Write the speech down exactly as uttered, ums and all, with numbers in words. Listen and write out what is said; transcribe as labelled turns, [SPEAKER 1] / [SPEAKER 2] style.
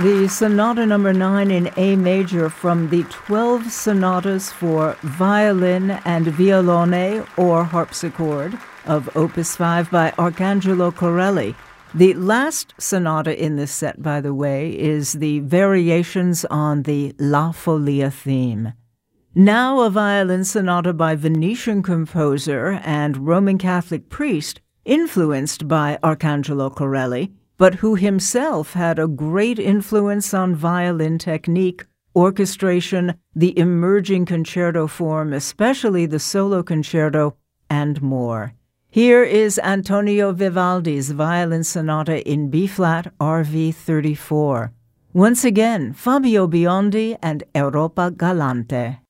[SPEAKER 1] The Sonata Number nine in A major from the twelve sonatas for violin and violone or harpsichord of Opus five by Arcangelo Corelli. The last sonata in this set, by the way, is the variations on the La Folia theme. Now a violin sonata by Venetian composer and Roman Catholic priest, influenced by Arcangelo Corelli, but who himself had a great influence on violin technique, orchestration, the emerging concerto form, especially the solo concerto, and more. Here is Antonio Vivaldi's Violin Sonata in B-flat R V thirty-four. Once again, Fabio Biondi and Europa Galante.